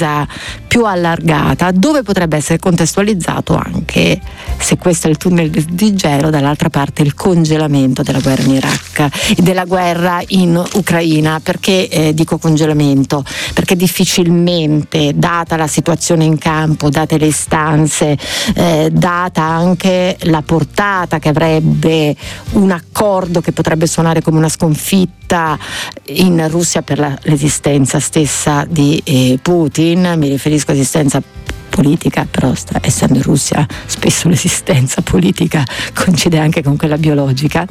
divisa più allargata, dove potrebbe essere contestualizzato anche, se questo è il tunnel di gelo, dall'altra parte il congelamento della guerra in Iraq, della guerra in Ucraina. Perché dico congelamento? Perché difficilmente, data la situazione in campo, date le istanze, data anche la portata che avrebbe un accordo che potrebbe suonare come una sconfitta in Russia per l'esistenza stessa di Putin, mi riferisco a esistenza politica, però essendo in Russia spesso l'esistenza politica coincide anche con quella biologica.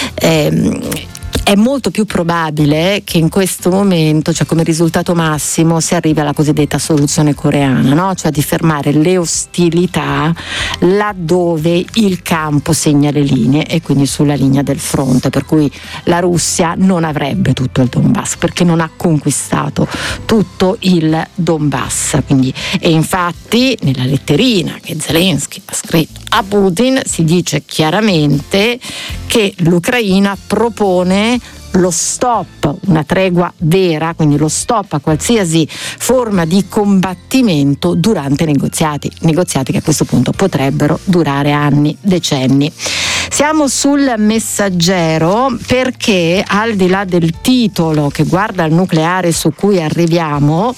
È molto più probabile che in questo momento, cioè come risultato massimo, si arrivi alla cosiddetta soluzione coreana, no? Cioè di fermare le ostilità laddove il campo segna le linee, e quindi sulla linea del fronte, per cui la Russia non avrebbe tutto il Donbass, perché non ha conquistato tutto il Donbass. Quindi, e infatti nella letterina che Zelensky ha scritto a Putin si dice chiaramente che l'Ucraina propone lo stop, una tregua vera, quindi lo stop a qualsiasi forma di combattimento durante negoziati che a questo punto potrebbero durare anni, decenni. Siamo sul Messaggero perché, al di là del titolo che guarda il nucleare su cui arriviamo,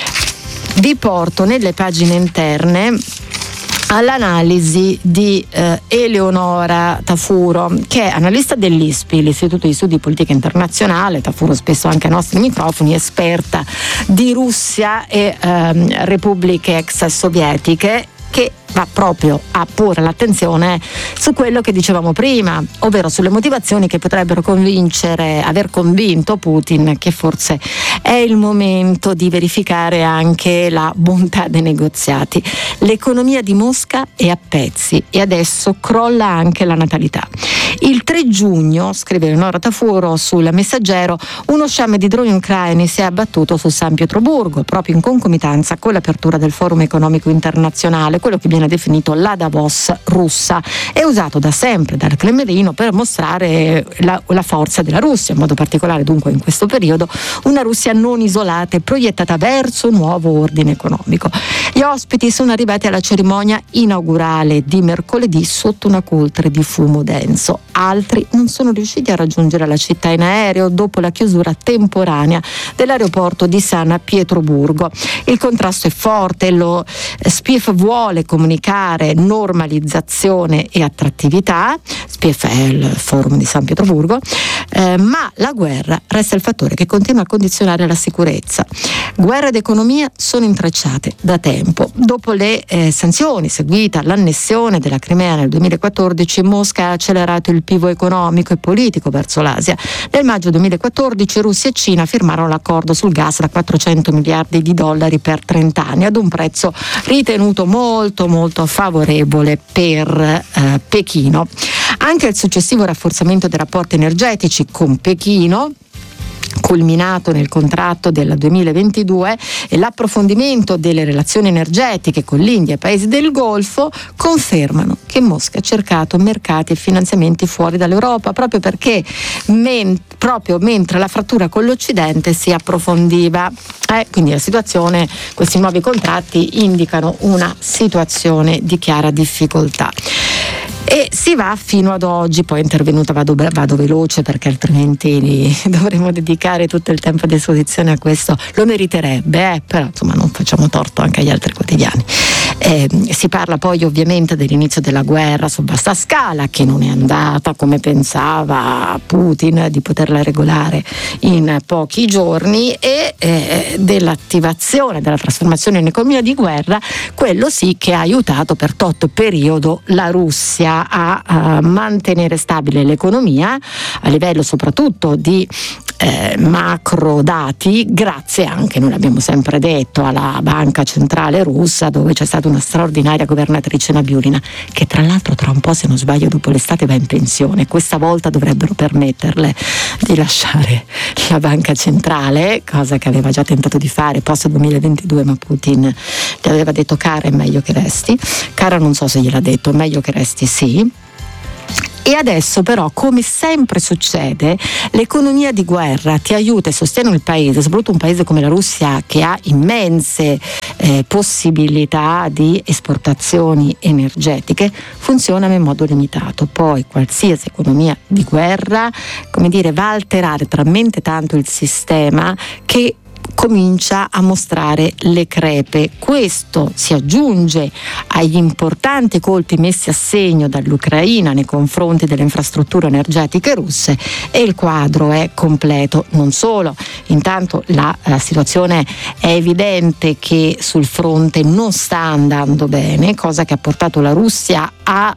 vi porto nelle pagine interne all'analisi di Eleonora Tafuro, che è analista dell'ISPI, l'Istituto di Studi di Politica Internazionale. Tafuro spesso anche ai nostri microfoni, esperta di Russia e repubbliche ex sovietiche, che va proprio a porre l'attenzione su quello che dicevamo prima, ovvero sulle motivazioni che potrebbero aver convinto Putin che forse è il momento di verificare anche la bontà dei negoziati. L'economia di Mosca è a pezzi e adesso crolla anche la natalità. Il 3 giugno, scrive Eleonora Tafuro sul Messaggero, uno sciame di droni ucraini si è abbattuto su San Pietroburgo, proprio in concomitanza con l'apertura del Forum Economico Internazionale, quello che viene definito la Davos russa. È usato da sempre dal Cremlino per mostrare la forza della Russia, in modo particolare dunque in questo periodo una Russia non isolata e proiettata verso un nuovo ordine economico. Gli ospiti sono arrivati alla cerimonia inaugurale di mercoledì sotto una coltre di fumo denso. Altri non sono riusciti a raggiungere la città in aereo dopo la chiusura temporanea dell'aeroporto di San Pietroburgo. Il contrasto è forte, lo SPIF vuole comunicare normalizzazione e attrattività, SPIF è il forum di San Pietroburgo, ma la guerra resta il fattore che continua a condizionare la sicurezza. Guerra ed economia sono intrecciate da tempo. Dopo le sanzioni seguite all'annessione della Crimea nel 2014, Mosca ha accelerato il pivot economico e politico verso l'Asia. Nel maggio 2014 Russia e Cina firmarono l'accordo sul gas da 400 miliardi di dollari per 30 anni ad un prezzo ritenuto molto favorevole per Pechino. Anche il successivo rafforzamento dei rapporti energetici con Pechino, culminato nel contratto del 2022, e l'approfondimento delle relazioni energetiche con l'India e i paesi del Golfo confermano che Mosca ha cercato mercati e finanziamenti fuori dall'Europa, proprio perché proprio mentre la frattura con l'Occidente si approfondiva. Quindi la situazione, questi nuovi contratti indicano una situazione di chiara difficoltà. E si va fino ad oggi, poi è intervenuta, vado veloce perché altrimenti dovremmo dedicare tutto il tempo a disposizione a questo, lo meriterebbe, però insomma non facciamo torto anche agli altri quotidiani. Si parla poi ovviamente dell'inizio della guerra su vasta scala, che non è andata come pensava Putin di poterla regolare in pochi giorni, e dell'attivazione della trasformazione in economia di guerra, quello sì che ha aiutato per tot periodo la Russia a mantenere stabile l'economia a livello soprattutto di macro dati, grazie anche, noi l'abbiamo sempre detto, alla banca centrale russa, dove c'è stata una straordinaria governatrice Nabiulina, che tra l'altro tra un po', se non sbaglio, dopo l'estate va in pensione. Questa volta dovrebbero permetterle di lasciare la banca centrale, cosa che aveva già tentato di fare post 2022, ma Putin gli aveva detto: cara, è meglio che resti. Cara non so se gliel'ha detto, meglio che resti sì. E adesso però, come sempre succede, l'economia di guerra ti aiuta e sostiene il paese, soprattutto un paese come la Russia che ha immense possibilità di esportazioni energetiche, funzionano in modo limitato. Poi qualsiasi economia di guerra, come dire, va a alterare talmente tanto il sistema che comincia a mostrare le crepe. Questo si aggiunge agli importanti colpi messi a segno dall'Ucraina nei confronti delle infrastrutture energetiche russe e il quadro è completo. Non solo, intanto la situazione è evidente che sul fronte non sta andando bene, cosa che ha portato la Russia a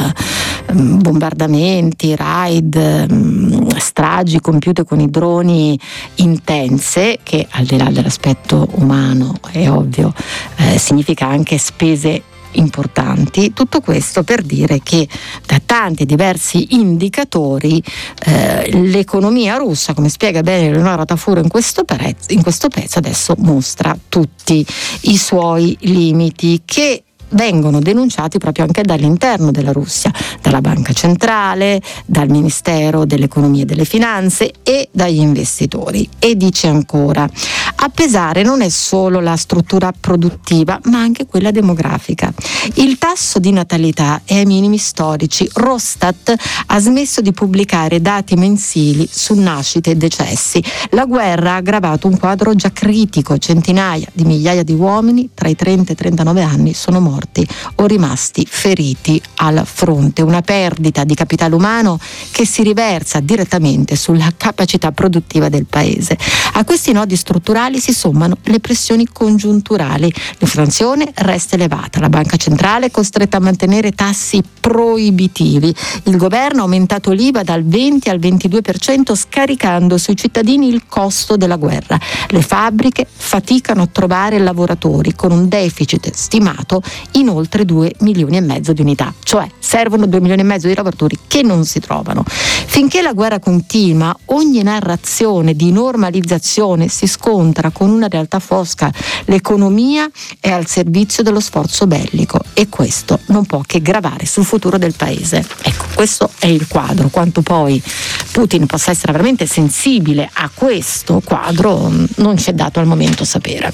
bombardamenti, raid, stragi compiute con i droni intense, che al di là dell'aspetto umano è ovvio significa anche spese importanti. Tutto questo per dire che da tanti diversi indicatori l'economia russa, come spiega bene Eleonora Tafuro in questo pezzo, adesso mostra tutti i suoi limiti, che vengono denunciati proprio anche dall'interno della Russia, dalla Banca Centrale, dal Ministero dell'Economia e delle Finanze e dagli investitori. E dice ancora: a pesare non è solo la struttura produttiva, ma anche quella demografica. Il tasso di natalità è ai minimi storici. Rostat ha smesso di pubblicare dati mensili su nascite e decessi. La guerra ha aggravato un quadro già critico. Centinaia di migliaia di uomini tra i 30 e i 39 anni sono morti o rimasti feriti al fronte. Una perdita di capitale umano che si riversa direttamente sulla capacità produttiva del paese. A questi nodi strutturali si sommano le pressioni congiunturali. L'inflazione resta elevata, la Banca Centrale è costretta a mantenere tassi proibitivi. Il governo ha aumentato l'IVA dal 20 al 22%, scaricando sui cittadini il costo della guerra. Le fabbriche faticano a trovare lavoratori, con un deficit stimato in oltre 2 milioni e mezzo di unità, cioè servono 2 milioni e mezzo di lavoratori che non si trovano. Finché la guerra continua, ogni narrazione di normalizzazione si scontra con una realtà fosca. L'economia è al servizio dello sforzo bellico e questo non può che gravare sul futuro del paese. Ecco, questo è il quadro. Quanto poi Putin possa essere veramente sensibile a questo quadro non ci è dato al momento sapere.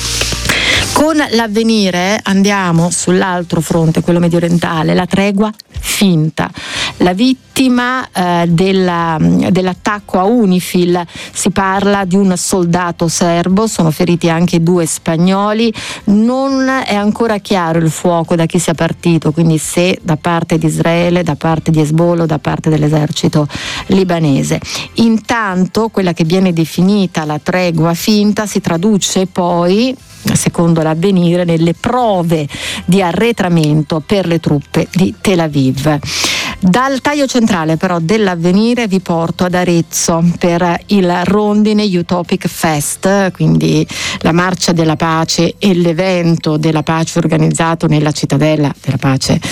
Con l'Avvenire andiamo sull'altro fronte, quello mediorientale, la tregua finta. La vittima dell'attacco a Unifil, si parla di un soldato serbo, sono feriti anche 2 spagnoli, non è ancora chiaro il fuoco da chi sia partito, quindi se da parte di Israele, da parte di Hezbollah, da parte dell'esercito libanese. Intanto quella che viene definita la tregua finta si traduce poi, secondo l'Avvenire, nelle prove di arretramento per le truppe di Tel Aviv. Dal taglio centrale però dell'Avvenire vi porto ad Arezzo per il Rondine Utopic Fest, quindi la marcia della pace e l'evento della pace organizzato nella cittadella della pace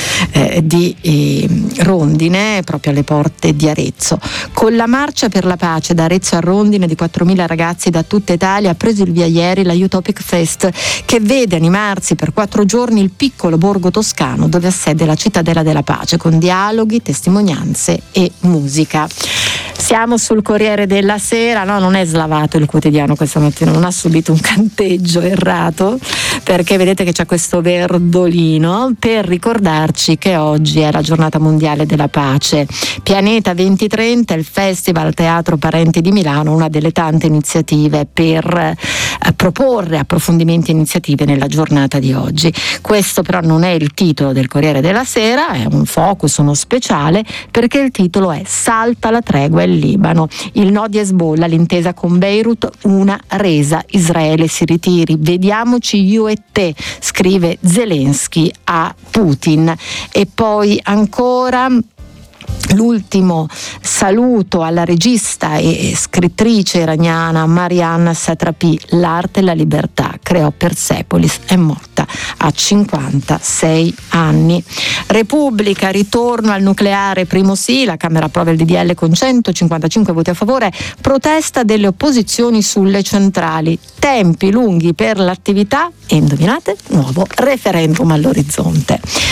di Rondine, proprio alle porte di Arezzo. Con la marcia per la pace da Arezzo a Rondine di 4.000 ragazzi da tutta Italia ha preso il via ieri la Utopic Fest, che vede animarsi per 4 giorni il piccolo borgo toscano dove ha sede la cittadella della pace, con dialoghi, testimonianze e musica. Siamo sul Corriere della Sera, no, non è slavato il quotidiano questa mattina, non ha subito un canteggio errato, perché vedete che c'è questo verdolino per ricordarci che oggi è la giornata mondiale della pace. Pianeta 2030, il Festival Teatro Parenti di Milano, una delle tante iniziative per proporre approfondimenti e iniziative nella giornata di oggi. Questo però non è il titolo del Corriere della Sera, è un focus, uno speciale, perché il titolo è Salta la tregua il Libano, il no di Hezbollah, l'intesa con Beirut, una resa, Israele si ritiri, vediamoci io e te, scrive Zelensky a Putin. E poi ancora l'ultimo saluto alla regista e scrittrice iraniana Marianna Satrapi. L'arte e la libertà, creò Persepolis, è morta a 56 anni. Repubblica, ritorno al nucleare, primo sì, la Camera approva il DDL con 155 voti a favore, protesta delle opposizioni sulle centrali, tempi lunghi per l'attività e, indovinate, nuovo referendum all'orizzonte.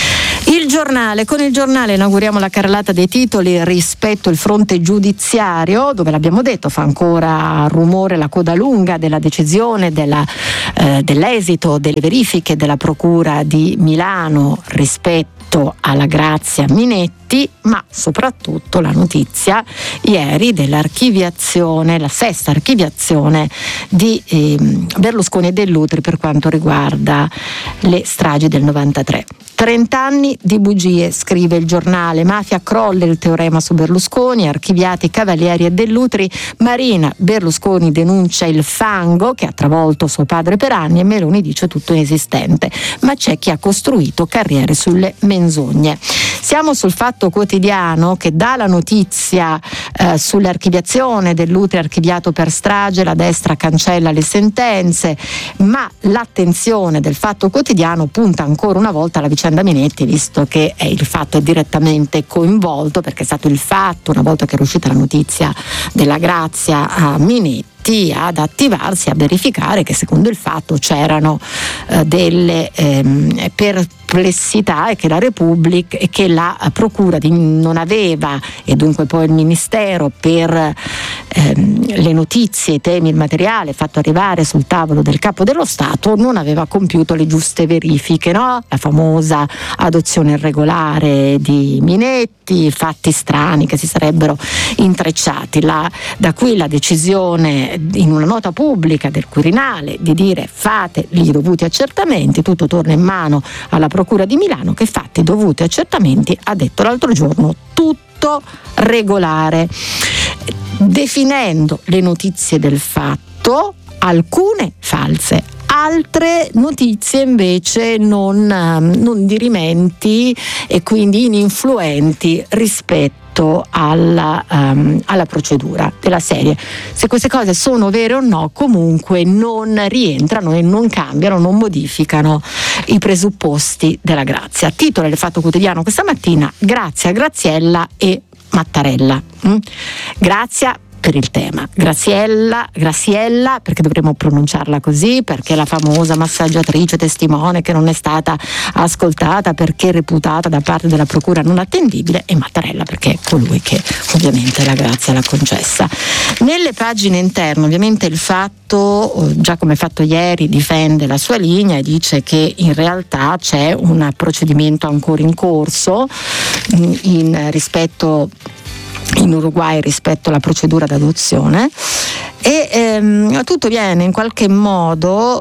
Il giornale, con il giornale inauguriamo la carrellata dei titoli rispetto al fronte giudiziario, dove l'abbiamo detto fa ancora rumore la coda lunga della decisione dell'esito delle verifiche della Procura di Milano rispetto alla Grazia Minetti, ma soprattutto la notizia ieri dell'archiviazione, la sesta archiviazione di Berlusconi e Dell'Utri per quanto riguarda le stragi del 93. 30 anni di bugie, scrive il giornale. Mafia, crolla il teorema su Berlusconi, archiviati Cavalieri e Dell'Utri. Marina, Berlusconi denuncia il fango che ha travolto suo padre per anni e Meloni dice tutto inesistente, ma c'è chi ha costruito carriere sulle menzogne. Siamo sul Fatto Quotidiano che dà la notizia sull'archiviazione Dell'Utri archiviato per strage, la destra cancella le sentenze, ma l'attenzione del Fatto Quotidiano punta ancora una volta alla vicenda Minetti, visto che il fatto è direttamente coinvolto, perché è stato il fatto, una volta che è uscita la notizia della grazia a Minetti, ad attivarsi, a verificare che secondo il fatto c'erano delle perplessità e che la Repubblica e che la Procura non aveva, e dunque poi il Ministero, per le notizie, i temi, il materiale fatto arrivare sul tavolo del Capo dello Stato, non aveva compiuto le giuste verifiche, no? La famosa adozione irregolare di Minetti, fatti strani che si sarebbero intrecciati. Da qui la decisione in una nota pubblica del Quirinale di dire fate i dovuti accertamenti, tutto torna in mano alla Procura di Milano che fatti i dovuti accertamenti ha detto l'altro giorno tutto regolare, definendo le notizie del fatto alcune false, altre notizie invece non dirimenti e quindi ininfluenti rispetto alla procedura della serie. Se queste cose sono vere o no, comunque non rientrano e non cambiano, non modificano i presupposti della grazia. Titolo del Fatto Quotidiano questa mattina: Grazia, Graziella e Mattarella. Grazia per il tema, Graziella perché dovremmo pronunciarla così, perché la famosa massaggiatrice testimone che non è stata ascoltata perché reputata da parte della procura non attendibile, e Mattarella perché è colui che ovviamente la grazia l'ha concessa. Nelle pagine interne ovviamente il Fatto, già come fatto ieri, difende la sua linea e dice che in realtà c'è un procedimento ancora in corso in Uruguay rispetto alla procedura d'adozione e tutto viene in qualche modo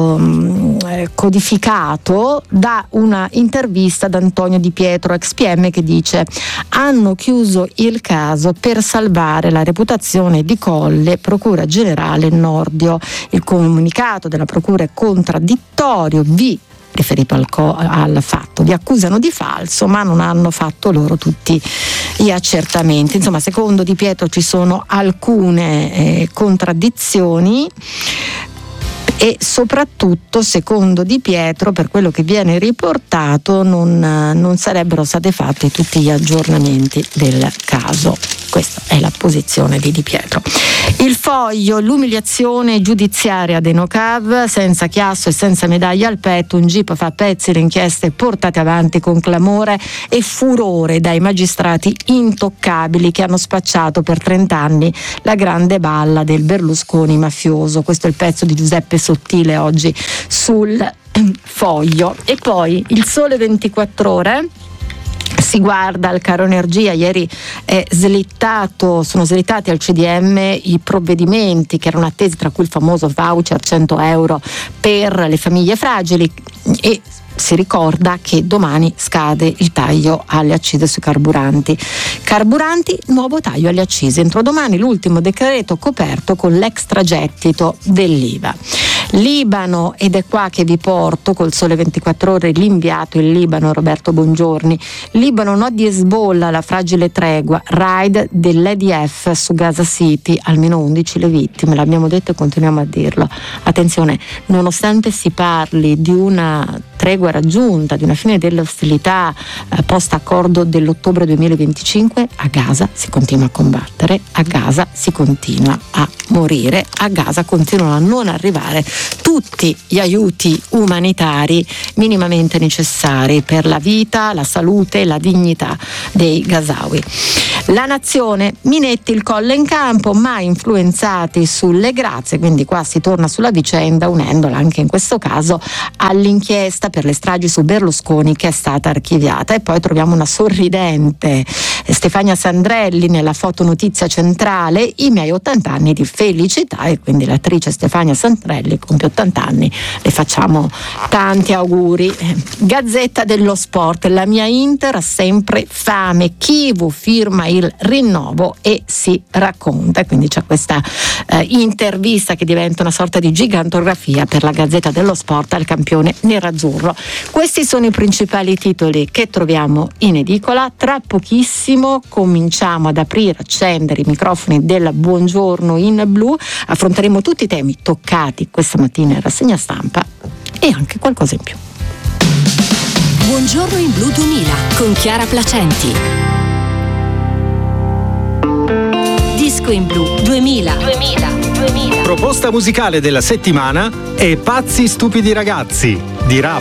codificato da una intervista ad Antonio Di Pietro, ex PM, che dice: hanno chiuso il caso per salvare la reputazione di Colle, Procura Generale Nordio. Il comunicato della Procura è contraddittorio, riferito al fatto, vi accusano di falso ma non hanno fatto loro tutti gli accertamenti. Insomma, secondo Di Pietro ci sono alcune contraddizioni e soprattutto, secondo Di Pietro, per quello che viene riportato non sarebbero stati fatti tutti gli aggiornamenti del caso. Questa è la posizione di Di Pietro. Il Foglio: l'umiliazione giudiziaria dei NOCAV, senza chiasso e senza medaglia al petto, un GIP fa pezzi, le inchieste portate avanti con clamore e furore dai magistrati intoccabili che hanno spacciato per 30 anni la grande balla del Berlusconi mafioso. Questo è il pezzo di Giuseppe Sottile oggi sul Foglio. E poi il Sole 24 Ore si guarda al caro energia. Ieri sono slittati al CDM i provvedimenti che erano attesi, tra cui il famoso voucher 100 euro per le famiglie fragili, e si ricorda che domani scade il taglio alle accise sui carburanti, nuovo taglio alle accise entro domani, l'ultimo decreto coperto con l'extragettito dell'IVA. Libano, ed è qua che vi porto col Sole 24 Ore l'inviato in Libano Roberto Bongiorni. Libano, no di Hezbollah, la fragile tregua, raid dell'EDF su Gaza City, almeno 11 le vittime, l'abbiamo detto e continuiamo a dirlo. Attenzione, nonostante si parli di una tregua raggiunta, di una fine delle ostilità post accordo dell'ottobre 2025, a Gaza si continua a combattere, a Gaza si continua a morire, a Gaza continuano a non arrivare tutti gli aiuti umanitari minimamente necessari per la vita, la salute e la dignità dei Gazawi. La Nazione, Minetti il Colle in campo, ma influenzati sulle grazie, quindi qua si torna sulla vicenda unendola anche in questo caso all'inchiesta per le stragi su Berlusconi che è stata archiviata. E poi troviamo una sorridente Stefania Sandrelli nella fotonotizia centrale, i miei 80 anni di felicità, e quindi l'attrice Stefania Sandrelli compie 80 anni, le facciamo tanti auguri. Gazzetta dello Sport, la mia Inter ha sempre fame, Chivu firma il rinnovo e si racconta, quindi c'è questa intervista che diventa una sorta di gigantografia per la Gazzetta dello Sport al campione nerazzurro. Questi sono i principali titoli che troviamo in edicola. Tra pochissimo cominciamo ad aprire, accendere i microfoni del Buongiorno in Blu, affronteremo tutti i temi toccati questa mattina in rassegna stampa e anche qualcosa in più. Buongiorno in Blu 2000 con Chiara Placenti. Disco in Blu 2000. Proposta musicale della settimana è Pazzi stupidi ragazzi di Raf.